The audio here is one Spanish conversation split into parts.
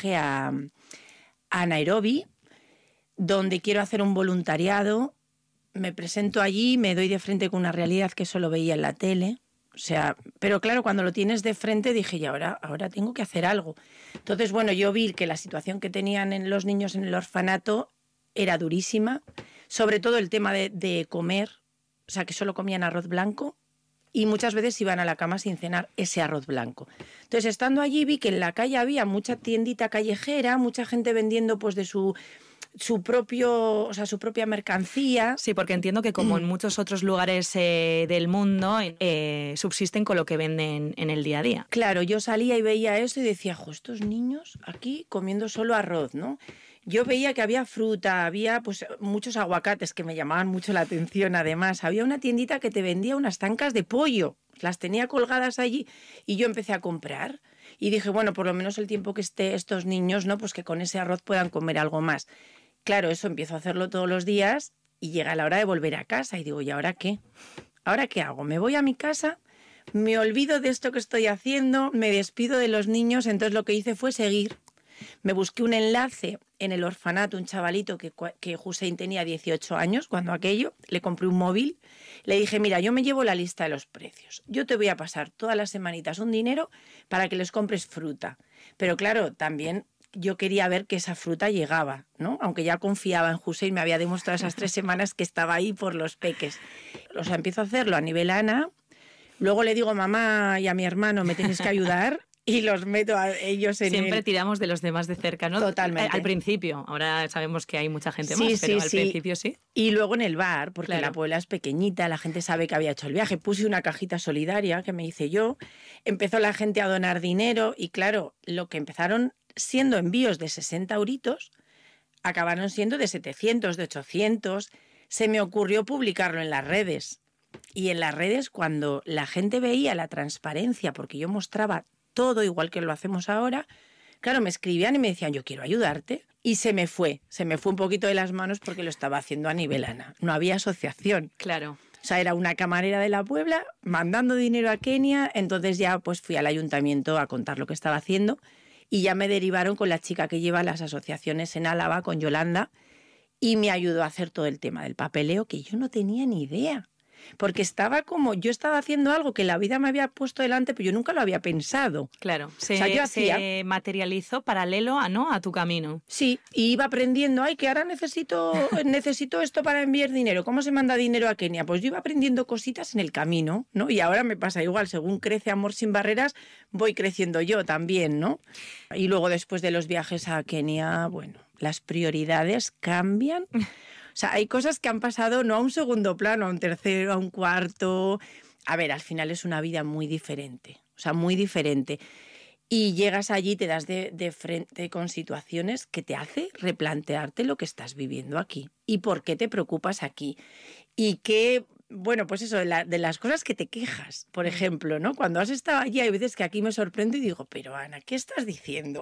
viaje a Nairobi, donde quiero hacer un voluntariado. Me presento allí, me doy de frente con una realidad que solo veía en la tele. O sea, pero claro, cuando lo tienes de frente dije, y ahora tengo que hacer algo. Entonces, bueno, yo vi que la situación que tenían los niños en el orfanato era durísima, sobre todo el tema de comer, o sea, que solo comían arroz blanco y muchas veces iban a la cama sin cenar ese arroz blanco. Entonces, estando allí vi que en la calle había mucha tiendita callejera, mucha gente vendiendo pues de su propia mercancía. Sí, porque entiendo que como en muchos otros lugares del mundo subsisten con lo que venden en el día a día. Claro, yo salía y veía eso y decía, estos niños aquí comiendo solo arroz, ¿no? Yo veía que había fruta, había pues muchos aguacates que me llamaban mucho la atención. Además, había una tiendita que te vendía unas zancas de pollo, las tenía colgadas allí y yo empecé a comprar. Y dije, bueno, por lo menos el tiempo que esté estos niños, ¿no? Pues que con ese arroz puedan comer algo más. Claro, eso empiezo a hacerlo todos los días y llega la hora de volver a casa y digo, ¿y ahora qué? ¿Ahora qué hago? ¿Me voy a mi casa? ¿Me olvido de esto que estoy haciendo? ¿Me despido de los niños? Entonces lo que hice fue seguir. Me busqué un enlace en el orfanato, un chavalito que Hussein tenía 18 años, cuando aquello, le compré un móvil, le dije, mira, yo me llevo la lista de los precios, yo te voy a pasar todas las semanitas un dinero para que les compres fruta. Pero claro, también yo quería ver que esa fruta llegaba, ¿no? Aunque ya confiaba en Hussein, me había demostrado esas 3 semanas que estaba ahí por los peques. O sea, empiezo a hacerlo a nivel Ana, luego le digo a mamá y a mi hermano, me tenéis que ayudar, y los meto a ellos en Siempre tiramos de los demás de cerca, ¿no? Totalmente. Al principio, ahora sabemos que hay mucha gente más, pero al principio sí. Y luego en el bar, porque claro, la Puebla es pequeñita, la gente sabe que había hecho el viaje. Puse una cajita solidaria que me hice yo, empezó la gente a donar dinero y claro, lo que empezaron siendo envíos de 60 euritos, acabaron siendo de 700, de 800. Se me ocurrió publicarlo en las redes. Y en las redes, cuando la gente veía la transparencia, porque yo mostraba todo igual que lo hacemos ahora, claro, me escribían y me decían, yo quiero ayudarte. Y se me fue un poquito de las manos porque lo estaba haciendo a nivel Ana. No había asociación. Claro. O sea, era una camarera de la Puebla mandando dinero a Kenia, entonces ya pues fui al ayuntamiento a contar lo que estaba haciendo y ya me derivaron con la chica que lleva las asociaciones en Álava, con Yolanda, y me ayudó a hacer todo el tema del papeleo, que yo no tenía ni idea. Porque yo estaba haciendo algo que la vida me había puesto delante, pero yo nunca lo había pensado. Claro, se materializó paralelo a tu camino. Sí, y iba aprendiendo, que ahora necesito esto para enviar dinero. ¿Cómo se manda dinero a Kenia? Pues yo iba aprendiendo cositas en el camino, ¿no? Y ahora me pasa igual, según crece Amor Sin Barreras, voy creciendo yo también, ¿no? Y luego después de los viajes a Kenia, bueno, las prioridades cambian. O sea, hay cosas que han pasado no a un segundo plano, a un tercero, a un cuarto. A ver, al final es una vida muy diferente, o sea, muy diferente. Y llegas allí, te das de frente con situaciones que te hace replantearte lo que estás viviendo aquí y por qué te preocupas aquí. Y que, bueno, pues eso, de las cosas que te quejas, por ejemplo, ¿no? Cuando has estado allí hay veces que aquí me sorprendo y digo, pero Ana, ¿qué estás diciendo?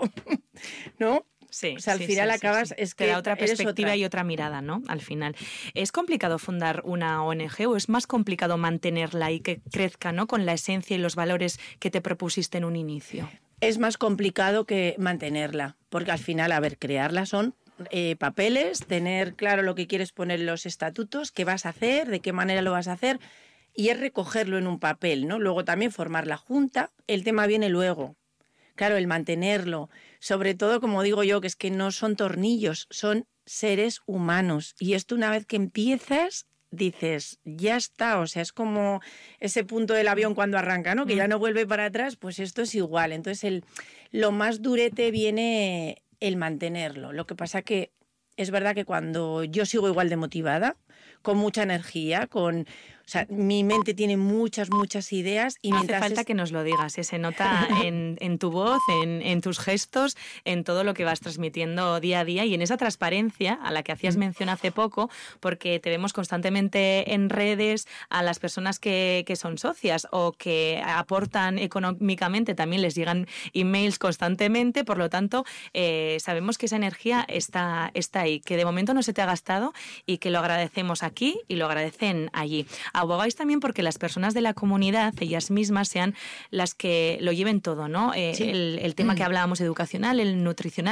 ¿No? Sí, o sea, al final acabas... Sí. Es que te da otra perspectiva y otra mirada, ¿no? Al final. ¿Es complicado fundar una ONG o es más complicado mantenerla y que crezca, ¿no? Con la esencia y los valores que te propusiste en un inicio? Es más complicado que mantenerla, porque al final, a ver, crearla son papeles, tener claro lo que quieres poner en los estatutos, qué vas a hacer, de qué manera lo vas a hacer, y es recogerlo en un papel, ¿no? Luego también formar la junta, el tema viene luego. Claro, el mantenerlo, sobre todo, como digo yo, que es que no son tornillos, son seres humanos. Y esto una vez que empiezas, dices, ya está, o sea, es como ese punto del avión cuando arranca, ¿no? Que ya no vuelve para atrás, pues esto es igual. Entonces, lo más durete viene el mantenerlo. Lo que pasa que es verdad que cuando yo sigo igual de motivada, con mucha energía, o sea, mi mente tiene muchas ideas. Y no hace falta que nos lo digas, se nota en tu voz, en tus gestos, en todo lo que vas transmitiendo día a día y en esa transparencia a la que hacías mención hace poco, porque te vemos constantemente en redes a las personas que son socias o que aportan económicamente, también les llegan emails constantemente, por lo tanto, sabemos que esa energía está ahí, que de momento no se te ha gastado y que lo agradecemos aquí y lo agradecen allí. Abogáis también porque las personas de la comunidad, ellas mismas, sean las que lo lleven todo, ¿no? Sí. El tema que hablábamos educacional, el nutricional,